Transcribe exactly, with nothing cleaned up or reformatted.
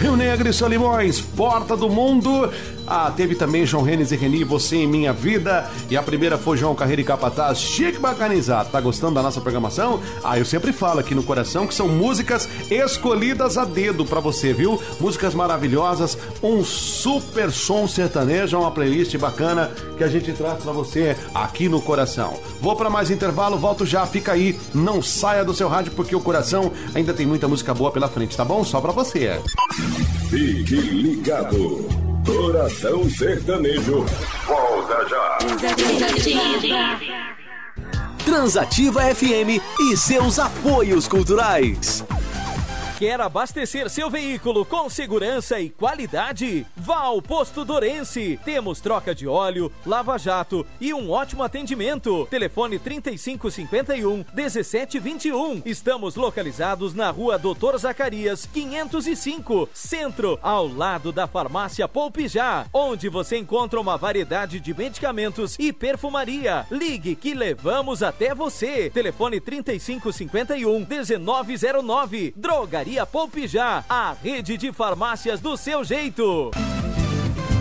Rio Negro e Solimões, Porta do Mundo. Ah, teve também João Renes e Reni, Você em Minha Vida. E a primeira foi João Carreira e Capataz, Chique Bacanizado. Tá gostando da nossa programação? Ah, eu sempre falo aqui no coração que são músicas escolhidas a dedo pra você, viu? Músicas maravilhosas, um super som sertanejo, uma playlist bacana que a gente traz pra você aqui no coração. Vou pra mais intervalo, volto já, fica aí, não saia do seu rádio porque o coração ainda tem muita música boa pela frente, tá bom? Só pra você. Fique ligado. Coração Sertanejo. Volta já. Transativa F M e seus apoios culturais. Quer abastecer seu veículo com segurança e qualidade? Vá ao Posto Dorense. Temos troca de óleo, lava-jato e um ótimo atendimento. Telefone trinta e cinco cinquenta e um, dezessete vinte e um. Estamos localizados na rua Doutor Zacarias, quinhentos e cinco, Centro, ao lado da farmácia Poupe Já, onde você encontra uma variedade de medicamentos e perfumaria. Ligue que levamos até você. Telefone trinta e cinco cinquenta e um, dezenove zero nove. Drogaria Poupe Já, a rede de farmácias do seu jeito.